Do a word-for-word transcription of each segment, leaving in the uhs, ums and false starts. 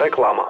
Реклама.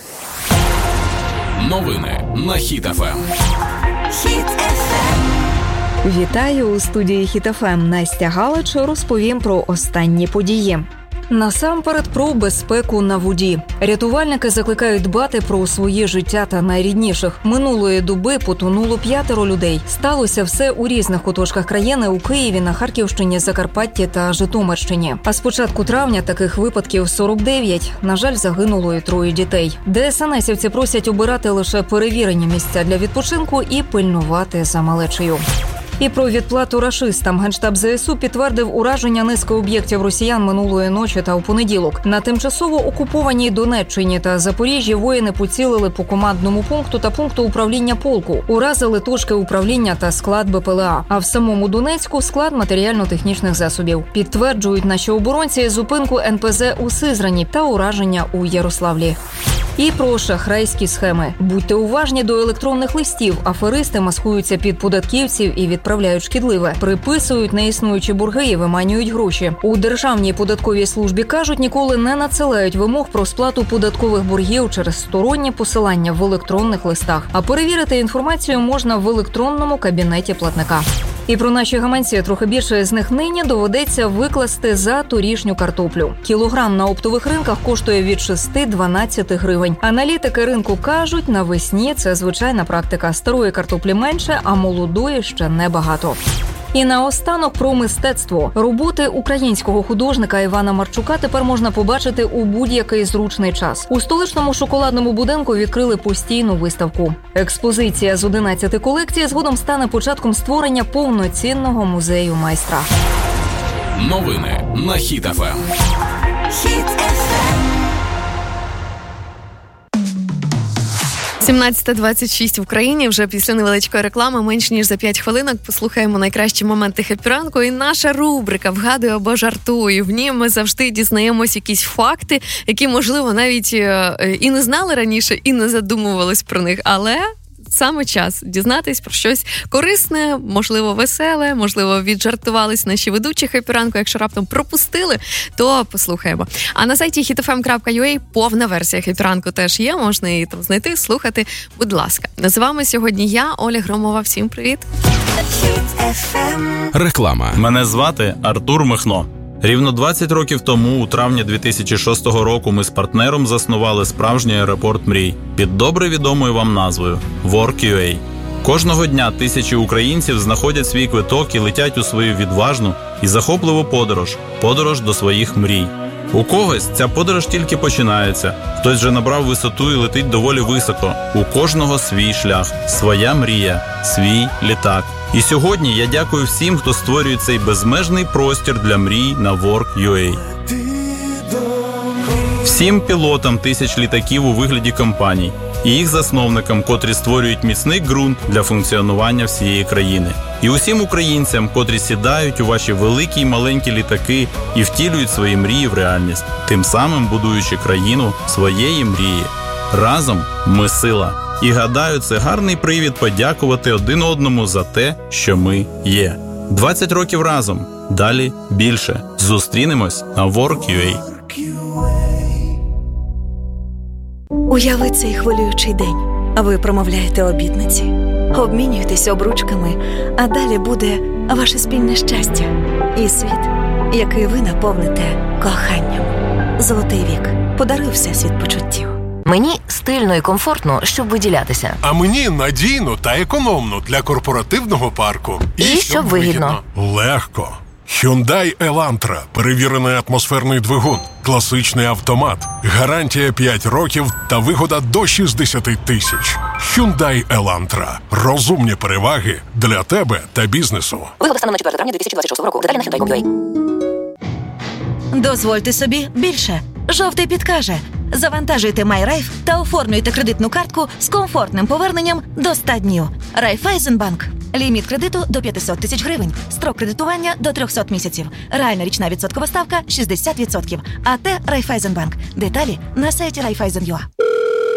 Новини на Хіт еф ем. Хіт еф ем. Вітаю у студії Хіт еф ем. Настя Галич розповім про останні події. Насамперед про безпеку на воді. Рятувальники закликають дбати про своє життя та найрідніших. Минулої доби потонуло п'ятеро людей. Сталося все у різних куточках країни – у Києві, на Харківщині, Закарпатті та Житомирщині. А з початку травня таких випадків сорок дев'ять. На жаль, загинуло і троє дітей. ДСНСівці просять обирати лише перевірені місця для відпочинку і пильнувати за малечею. І про відплату рашистам. Генштаб зе ес у підтвердив ураження низки об'єктів росіян минулої ночі та у понеділок. На тимчасово окупованій Донеччині та Запоріжжі воїни поцілили по командному пункту та пункту управління полку. Уразили точки управління та склад бе пе еле а. А в самому Донецьку – склад матеріально-технічних засобів. Підтверджують наші оборонці зупинку ен пе зе у Сизрані та ураження у Ярославлі. І про шахрайські схеми. Будьте уважні до електронних листів. Аферисти маскуються під податківців і відправляють шкідливе. Приписують неіснуючі борги і виманюють гроші. У Державній податковій службі кажуть, ніколи не надсилають вимог про сплату податкових боргів через сторонні посилання в електронних листах. А перевірити інформацію можна в електронному кабінеті платника. І про наші гаманці трохи більше з них нині доведеться викласти за торішню картоплю. Кілограм на оптових ринках коштує від шести до дванадцяти гривень. Аналітики ринку кажуть, навесні це звичайна практика. Старої картоплі менше, а молодої ще небагато. І наостанок про мистецтво. Роботи українського художника Івана Марчука тепер можна побачити у будь-який зручний час. У столичному шоколадному будинку відкрили постійну виставку. Експозиція з одинадцяти колекцій згодом стане початком створення повноцінного музею майстра. Новини на Хіт еф ем. Хіт еф ем. сімнадцята двадцять шість в Україні. Вже після невеличкої реклами, менш ніж за п'ять хвилинок, послухаємо найкращі моменти хеппі-ранку. І наша рубрика «Вгадуй або жартуй». В ній ми завжди дізнаємось якісь факти, які, можливо, навіть і не знали раніше, і не задумувались про них. Але саме час дізнатись про щось корисне, можливо, веселе, можливо, віджартувались наші ведучі хеппі-ранку. Якщо раптом пропустили, то послухаємо. А на сайті хіт еф ем крапка ю а повна версія хеппі-ранку теж є, можна її там знайти, слухати, будь ласка. З вами сьогодні я, Оля Громова. Всім привіт! Реклама. Мене звати Артур Михно. Рівно двадцять років тому, у травні дві тисячі шостого року, ми з партнером заснували справжній аеропорт мрій під добре відомою вам назвою Work точка ю а. Кожного дня тисячі українців знаходять свій квиток і летять у свою відважну і захопливу подорож – подорож до своїх мрій. У когось ця подорож тільки починається, хтось вже набрав висоту і летить доволі високо. У кожного свій шлях, своя мрія, свій літак. І сьогодні я дякую всім, хто створює цей безмежний простір для мрій на Work точка ю а. Всім пілотам тисяч літаків у вигляді компаній і їх засновникам, котрі створюють міцний ґрунт для функціонування всієї країни. І усім українцям, котрі сідають у ваші великі й маленькі літаки і втілюють свої мрії в реальність, тим самим будуючи країну своєї мрії. Разом ми сила. І гадаю, це гарний привід подякувати один одному за те, що ми є. двадцять років разом. Далі більше. Зустрінемось на Work точка ю а. Уяви цей хвилюючий день. Ви промовляєте обітниці, обмінюєтесь обручками, а далі буде ваше спільне щастя і світ, який ви наповните коханням. Золотий вік. Подаруй всесвіт почуттів. Мені стильно і комфортно, щоб виділятися. А мені надійно та економно для корпоративного парку. І, і щоб, щоб вигідно. Легко. Hyundai Elantra. Перевірений атмосферний двигун. Класичний автомат. Гарантія п'ять років та вигода до шістдесят тисяч. Hyundai Elantra. Розумні переваги для тебе та бізнесу. Вигода станом на четверте травня дві тисячі двадцять шостого року. Деталі на hyundai крапка ю а. Дозвольте собі більше. Жовтий підкаже. Завантажуйте MyRaiff та оформлюйте кредитну картку з комфортним поверненням до ста днів. Райфайзенбанк. Ліміт кредиту до п'ятсот тисяч гривень. Строк кредитування до триста місяців. Реальна річна відсоткова ставка шістдесят відсотків. АТ Райфайзенбанк. Деталі на сайті райфайзен крапка ю а. То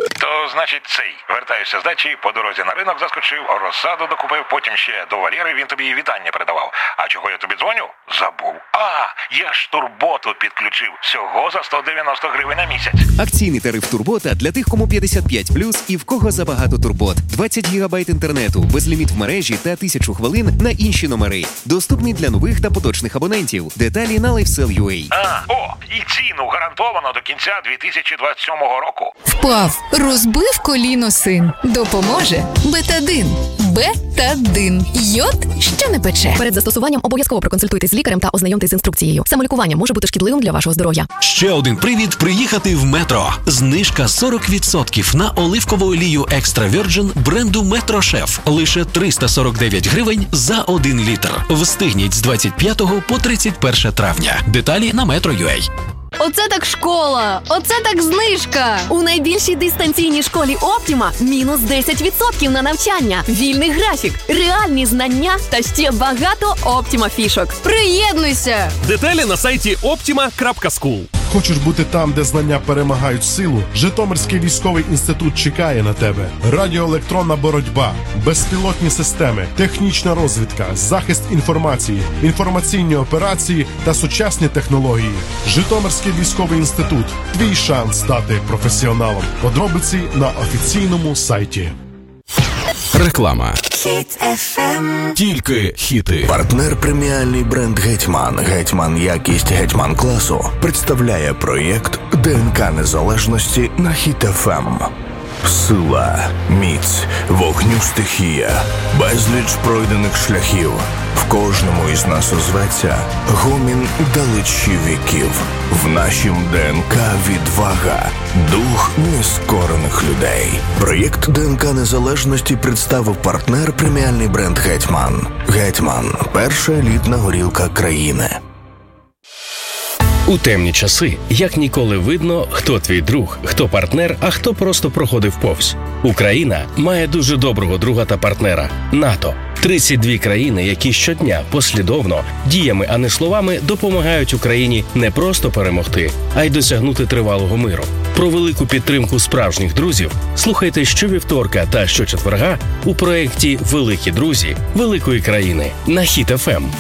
значить, цей. Вертаюся з дачі, по дорозі на ринок заскочив, розсаду докупив, потім ще до Валєри він тобі вітання передавав. А чого я тобі дзвоню? Забув. А, я ж турботу підключив. Всього за сто дев'яносто гривень на місяць. Акційний тариф Турбота для тих, кому п'ятдесят п'ять плюс і в кого забагато турбот. двадцять гігабайт інтернету, безліміт в мережі та тисячу хвилин на інші номери. Доступний для нових та поточних абонентів. Деталі на LifeSell точка ю а. А, о, і ціну гарантовано до кінця дві тисячі двадцять сьомого року. Впав, розбив коліно син. Допоможе Бетадин. Бетадин. Йод, що не пече. Перед застосуванням обов'язково проконсультуйтесь з лікарем та ознайомтесь з інструкцією. Самолікування може бути шкідливим для вашого здоров'я. Ще один привід приїхати в Метро. Знижка сорок відсотків на оливкову олію Extra Virgin бренду Метро Шеф. Лише триста сорок дев'ять гривень за один літр. Встигніть з двадцять п'ятого по тридцять перше травня. Деталі на метро точка ю а. Оце так школа! Оце так знижка! У найбільшій дистанційній школі Оптіма мінус десять відсотків на навчання, вільний графік, реальні знання та ще багато Оптіма фішок. Приєднуйся! Деталі на сайті optima крапка скул. Хочеш бути там, де знання перемагають силу? Житомирський військовий інститут чекає на тебе. Радіоелектронна боротьба, безпілотні системи, технічна розвідка, захист інформації, інформаційні операції та сучасні технології. Житомирський військовий інститут. Твій шанс стати професіоналом. Подробиці на офіційному сайті. Реклама. Хіт еф ем. Тільки хіти. Партнер преміальний бренд «Гетьман». «Гетьман» якість «Гетьман» класу представляє проєкт ДНК незалежності на Хіт еф ем. Сила, міць, вогню стихія, безліч пройдених шляхів. В кожному із нас озветься гомін далечі віків. В нашім ДНК відвага, дух нескорених людей. Проєкт ДНК незалежності представив партнер преміальний бренд «Гетьман». «Гетьман» – перша елітна горілка країни. У темні часи як ніколи видно, хто твій друг, хто партнер, а хто просто проходив повз. Україна має дуже доброго друга та партнера – НАТО. тридцять дві країни, які щодня послідовно, діями, а не словами, допомагають Україні не просто перемогти, а й досягнути тривалого миру. Про велику підтримку справжніх друзів слухайте щовівторка та щочетверга у проєкті «Великі друзі великої країни» на Хіт еф ем.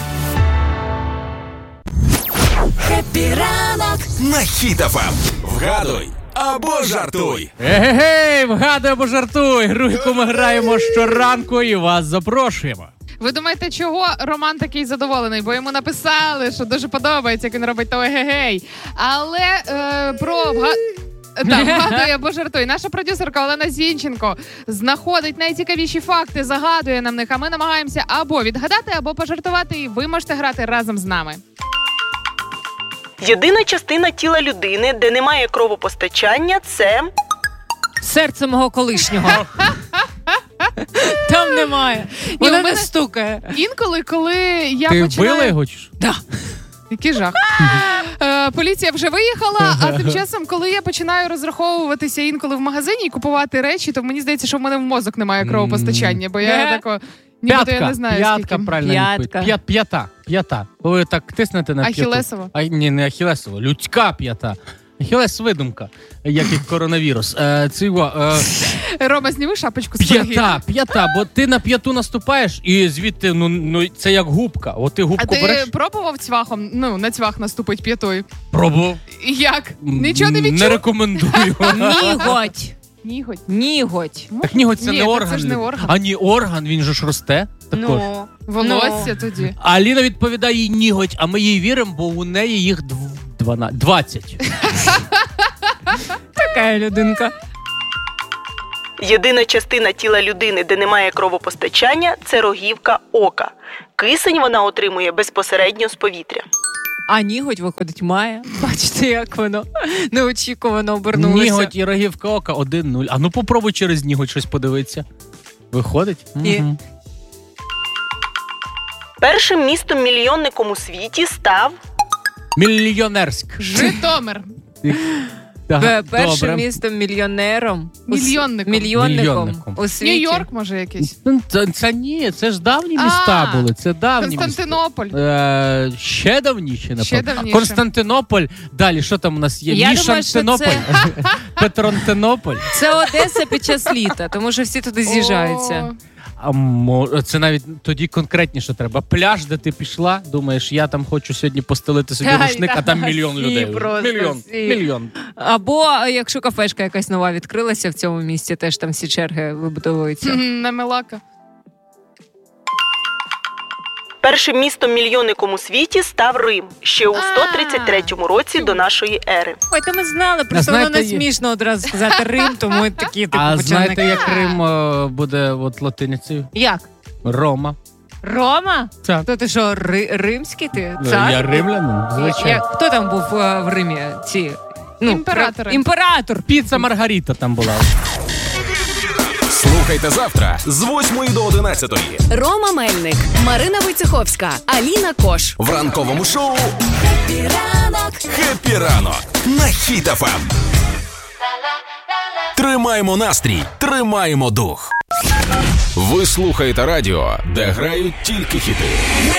Хеппі ранок на Хіт еф ем. Вгадуй або жартуй. Егегей, вгадуй або жартуй. Гру, яку ми граємо щоранку і вас запрошуємо. Ви думаєте, чого Роман такий задоволений? Бо йому написали, що дуже подобається, як він робить то егегей. Але е, про вга... Так, вгадує або жартуй. Наша продюсерка Олена Зінченко знаходить найцікавіші факти, загадує нам них, а ми намагаємося або відгадати, або пожартувати, і ви можете грати разом з нами. Єдина частина тіла людини, де немає кровопостачання, це... серце мого колишнього. Там немає. Вона не стукає. Інколи, коли я Ти починаю... Ти вбила його чи що? Так. Який жах. е, поліція вже виїхала, а тим часом, коли я починаю розраховуватися інколи в магазині і купувати речі, то мені здається, що в мене в мозок немає кровопостачання, бо я тако... Нібито я не знаю, п'ятка, скільки. правильно П'ятка. П'ят, п'ята, п'ята. Ви так тиснете на п'яту. Ахілесова? А, ні, не ахілесова, людська п'ята. Ахілес видумка, як і коронавірус. Е, цього, е... Рома, зніми шапочку з п'ята, п'ята, п'ята, бо ти на п'яту наступаєш і звідти, ну, ну це як губка. От ти губку а береш. А ти пробував цвахом, ну, на цвах наступить п'ятою? Пробував. Як? Нічого не відчув? Не рекомендую. Ніготь. Ніготь. Ніготь. Так ніготь це Ні, не орган. Це ж не орган. А ні, орган, він же ж росте. Також. Ну, волосся ну. тоді. А Ліна відповідає їй ніготь, а ми їй віримо, бо у неї їх дванадцять. двадцять. Така людинка. Єдина частина тіла людини, де немає кровопостачання, це рогівка ока. Кисень вона отримує безпосередньо з повітря. А ніготь, виходить, має. Бачите, як воно неочікувано обернулося. Ніготь і рогівка ока один нуль. А ну попробуй через ніготь щось подивитися. Виходить? Ні. Угу. Першим містом-мільйонником у світі став... Мільйонерськ. Житомир. Так, першим добре. містом мільйонером. Мільйонником. Мільйонником. Мільйонником. У світі. Нью-Йорк, може, якийсь? Це, це ні, це ж давні міста а, були. Це давні Константинополь. Міста. Е, ще давніше, напевно. Ще давніше. Константинополь. Далі, що там у нас є? Я думаю, що Мішантинополь. це... Петронтенополь. Це Одеса під час літа, тому що всі туди з'їжджаються. А мо- це навіть тоді конкретніше треба. Пляж, де ти пішла, думаєш, я там хочу сьогодні постелити собі Ай, рушник, а там мільйон всі людей. просто, Мільйон, всі. мільйон. Або якщо кафешка якась нова відкрилася в цьому місці, теж там всі черги вибудовуються. На Мелака. Першим містом-мільйонником у світі став Рим ще у сто тридцять третьому році до нашої ери. Ой, то ми знали, просто знаєте, воно не є- смішно одразу сказати Рим, тому ми такі типу А почали. знаєте, як Рим е, буде от латиницею? Як? Рома. Рома? Так. То ти що, ри- римський ти? Ну, Цар? я римлянин, звичайно. Я- Хто там був е, в Римі? Ці ну, Імператори. р- Імператор. Піца Маргарита там була. Слухайте завтра з восьмої до одинадцятої Рома Мельник, Марина Войцеховська, Аліна Кош. в ранковому шоу Ранок. «Хеппі ранок» на Хіт еф ем. Тримаємо настрій, тримаємо дух. Ви слухаєте радіо, де грають тільки хіти.